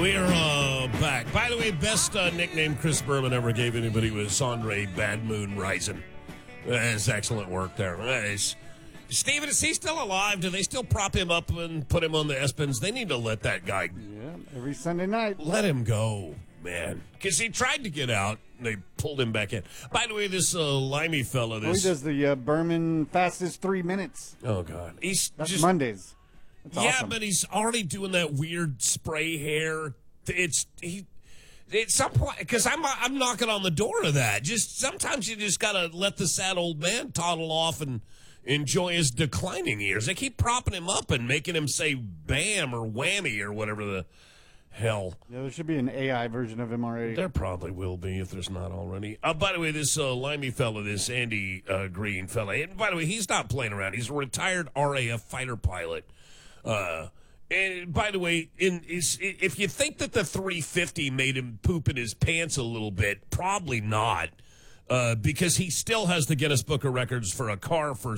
We're back. By the way, best nickname Chris Berman ever gave anybody was Andre Bad Moon Rising. That's excellent work there. Steven, is he still alive? Do they still prop him up and put him on the ESPNs? They need to let that guy... Yeah, every Sunday night. Let him go, man. Because he tried to get out, and they pulled him back in. By the way, this limey fella... He does the Berman fastest 3 minutes. Oh, God. That's Mondays. That's awesome. But he's already doing that weird spray hair. At some point, because I'm knocking on the door of that. Just sometimes you just gotta let the sad old man toddle off and enjoy his declining years. They keep propping him up and making him say "bam" or "whammy" or whatever the hell. Yeah, there should be an AI version of him already. There probably will be if there's not already. By the way, this limey fella, this Andy Green fella, and by the way, he's not playing around. He's a retired RAF fighter pilot. And by the way, if you think that the 350 made him poop in his pants a little bit, probably not, because he still has the Guinness Book of Records for a car for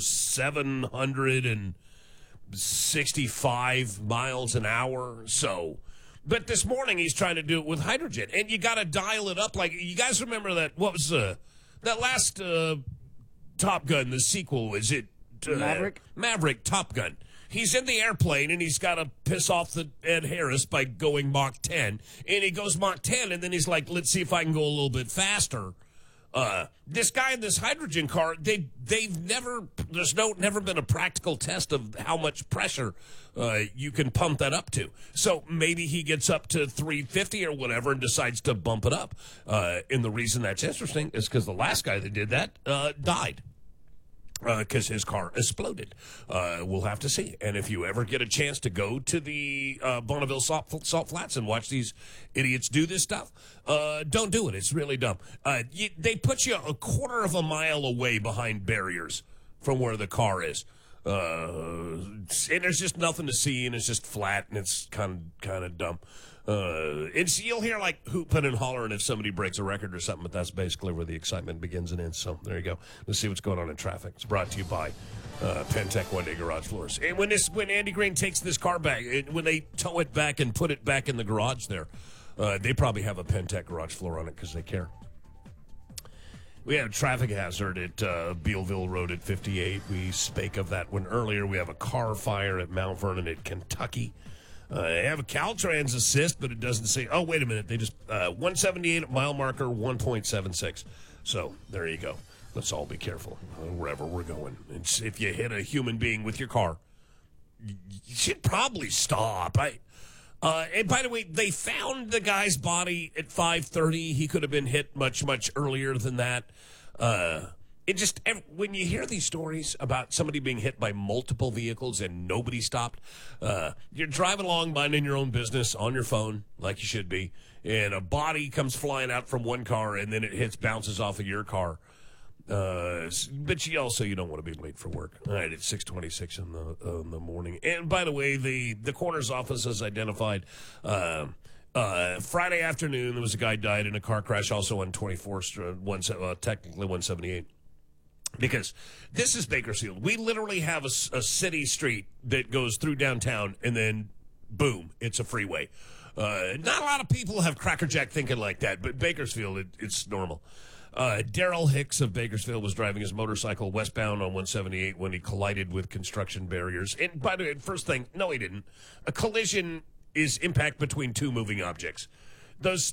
765 miles an hour. So, but this morning he's trying to do it with hydrogen, and you got to dial it up. Like, you guys remember that? What was that last Top Gun? The sequel, was it Maverick? Maverick, Top Gun. He's in the airplane, and he's got to piss off the Ed Harris by going Mach 10. And he goes Mach 10, and then he's like, let's see if I can go a little bit faster. This guy in this hydrogen car, there's never been a practical test of how much pressure you can pump that up to. So maybe he gets up to 350 or whatever and decides to bump it up. And the reason that's interesting is because the last guy that did that died. Because his car exploded. We'll have to see. And if you ever get a chance to go to the Bonneville Salt Flats and watch these idiots do this stuff, don't do it. It's really dumb. They put you a quarter of a mile away behind barriers from where the car is. And there's just nothing to see, and it's just flat, and it's kind of dumb. You'll hear like hooping and hollering if somebody breaks a record or something, but that's basically where the excitement begins and ends. So there you go. Let's see what's going on in traffic. It's brought to you by Pentec One Day Garage Floors. And when Andy Green takes this car back, when they tow it back and put it back in the garage there, they probably have a Pentec garage floor on it because they care. We had a traffic hazard at Bealville Road at 58. We spake of that one earlier. We have a car fire at Mount Vernon at Kentucky. They have a Caltrans assist, but it doesn't say. Oh, wait a minute. They just 178 at mile marker 1.76. So there you go. Let's all be careful wherever we're going. If you hit a human being with your car, you should probably stop. And by the way, they found the guy's body at 5:30. He could have been hit much, much earlier than that. When you hear these stories about somebody being hit by multiple vehicles and nobody stopped, you're driving along minding your own business on your phone like you should be, and a body comes flying out from one car and then it bounces off of your car. But you don't want to be late for work. All right, it's 6:26 in the morning. And by the way, the coroner's office has identified Friday afternoon there was a guy died in a car crash, also on 24th, technically 178. Because this is Bakersfield. We literally have a city street that goes through downtown, and then, boom, it's a freeway. Not a lot of people have crackerjack thinking like that, but Bakersfield, it's normal. Daryl Hicks of Bakersfield was driving his motorcycle westbound on 178 when he collided with construction barriers. And by the way, first thing, no, he didn't. A collision is impact between two moving objects. Those